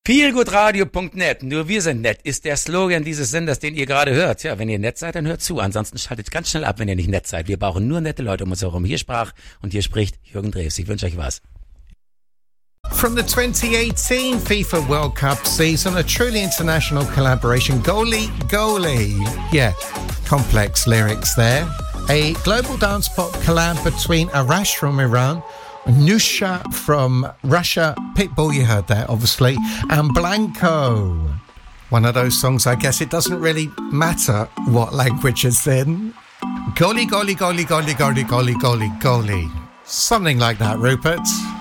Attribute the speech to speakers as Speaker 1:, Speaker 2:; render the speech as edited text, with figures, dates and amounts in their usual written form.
Speaker 1: Feelgoodradio.net, nur wir sind nett, ist der Slogan dieses Senders, den ihr gerade hört. Ja, wenn ihr nett seid, dann hört zu. Ansonsten schaltet ganz schnell ab, wenn ihr nicht nett seid. Wir brauchen nur nette Leute um uns herum. Hier sprach und hier spricht Jürgen Drews. Ich wünsche euch was.
Speaker 2: From the 2018 FIFA World Cup season, a truly international collaboration, Goalie. Yeah, complex lyrics there. A global dance pop collab between Arash from Iran, Nusha from Russia, Pitbull, you heard that obviously, and Blanco. One of those songs, I guess it doesn't really matter what language it's in. Goalie. Something like that, Rupert.